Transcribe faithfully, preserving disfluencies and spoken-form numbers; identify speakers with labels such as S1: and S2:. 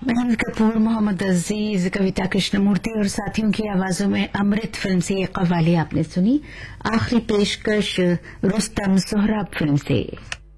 S1: मेहनत कपूर, मोहम्मद अजीज, कविता कृष्णमूर्ति और साथियों की आवाजों में अमृत फिल्म से ये कव्वाली आपने सुनी। आखिरी पेशकश रुस्तम सोहराब फिल्म से।